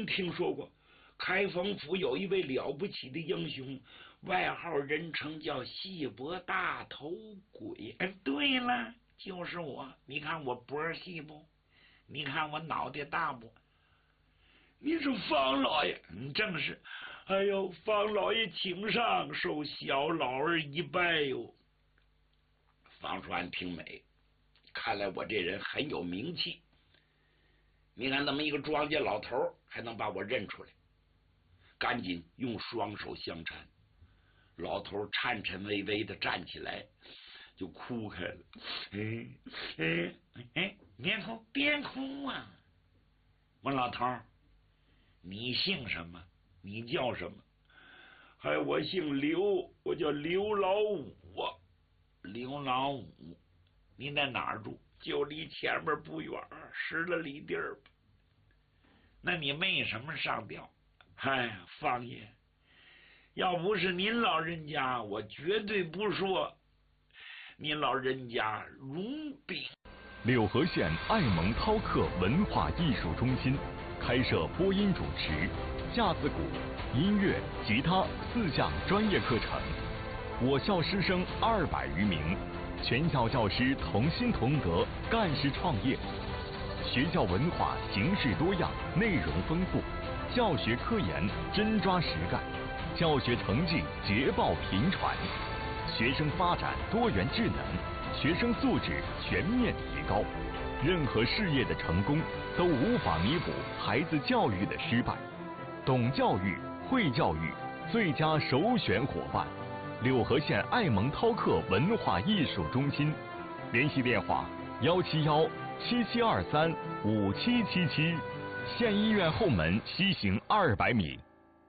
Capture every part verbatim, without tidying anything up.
听说过，开封府有一位了不起的英雄，外号人称叫细脖大头鬼。哎，对了，就是我。你看我脖细不？你看我脑袋大不？你是方老爷？嗯，正是。哎呦，方老爷请上，受小老儿一拜哟。方叔安听美，看来我这人很有名气。你看那么一个庄稼老头还能把我认出来，赶紧用双手相搀。老头颤颤巍巍的站起来，就哭开了。哎哎哎，别哭别哭啊！我老头，你姓什么？你叫什么？哎，我姓刘，我叫刘老五啊。刘老五，你在哪儿住？就离前面不远，十来里地儿。那你为什么上吊？哎呀，方爷，要不是您老人家，我绝对不说您老人家容禀。 柳河县爱蒙饕客文化艺术中心开设播音主持、架子鼓、音乐、吉他四项专业课程。我校师生二百余名，全校教师同心同德，干事创业。学校文化形式多样，内容丰富，教学科研真抓实干，教学成绩捷报频传，学生发展多元智能，学生素质全面提高。任何事业的成功都无法弥补孩子教育的失败。懂教育、会教育，最佳首选伙伴。柳河县爱蒙饕客文化艺术中心，联系电话：幺七幺七七二三五七七七，县医院后门西行二百米。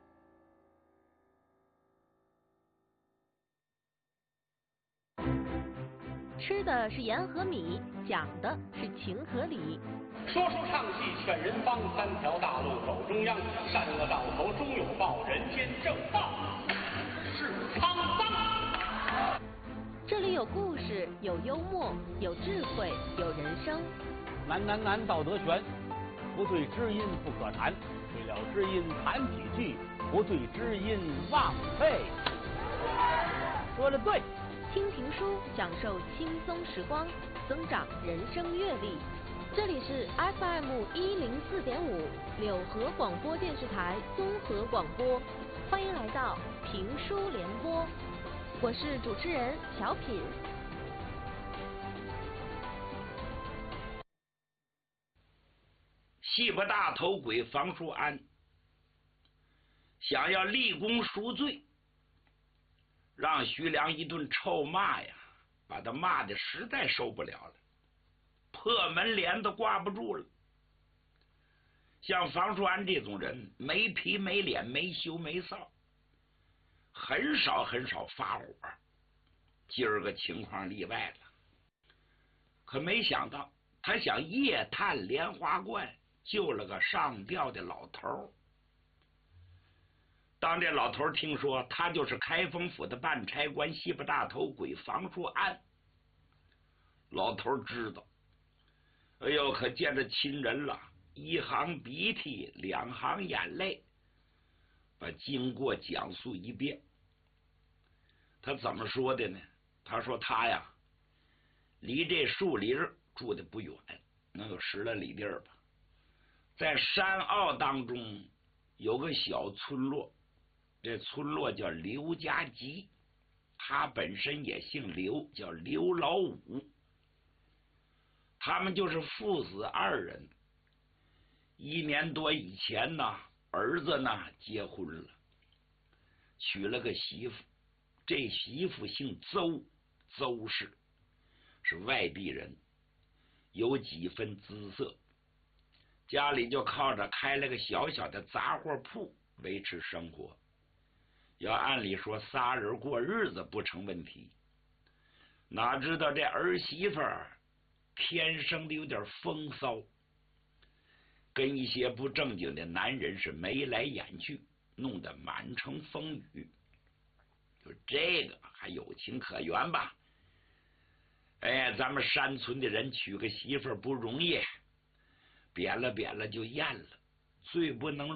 吃的是盐和米，讲的是情和理。 说书唱戏劝人方，三条大路走中央，善恶到头终有报，人间正道是沧桑。 这里有故事，有幽默，有智慧，有人生。 难难难，道德悬，不对知音不可谈，对了知音谈几句，不对知音忘费。说的对。 听评书，享受轻松时光，增长人生阅历。这里是 F M 一零四点五柳河广播电视台综合广播，欢迎来到评书联播，我是主持人小品。 细脖大头鬼房叔安想要立功赎罪，让徐良一顿臭骂呀，把他骂的实在受不了了，破门帘都挂不住了。像房叔安这种人，没皮没脸，没羞没臊，很少很少发火。今儿个情况例外了，可没想到他想夜探莲花观，救了个上吊的老头儿。当这老头听说他就是开封府的办差官细脖大头鬼房叔安，老头知道，哎呦，可见着亲人了，一行鼻涕两行眼泪，把经过讲述一遍。他怎么说的呢？他说他呀离这树林住的不远，能有十来里地儿吧，在山坳当中有个小村落，这村落叫刘家集，他本身也姓刘，叫刘老五。他们就是父子二人。一年多以前呢，儿子呢结婚了，娶了个媳妇，这媳妇姓邹，邹氏是外地人，有几分姿色，家里就靠着开了个小小的杂货铺维持生活。要按理说仨人过日子不成问题，哪知道这儿媳妇儿天生的有点风骚，跟一些不正经的男人是眉来眼去，弄得满城风雨。就这个还有情可原吧？哎，咱们山村的人娶个媳妇儿不容易，扁了扁了就咽了，最不能